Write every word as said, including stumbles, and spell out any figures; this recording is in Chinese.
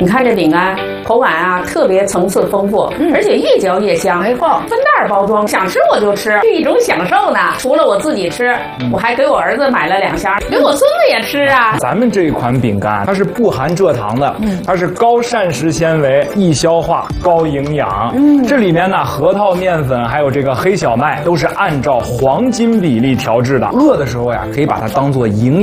你看这饼干口感啊，特别层次丰富，嗯、而且越嚼越香。 没错， 分袋包装，想吃我就吃，是一种享受呢。除了我自己吃，嗯、我还给我儿子买了两箱，给我孙子也吃啊。 咱们这一款饼干，它是不含蔗糖的，嗯、它是高膳食纤维、易消化、高营养。嗯，这里面呢，核桃面粉还有这个黑小麦都是按照黄金比例调制的。饿的时候呀，可以把它当做营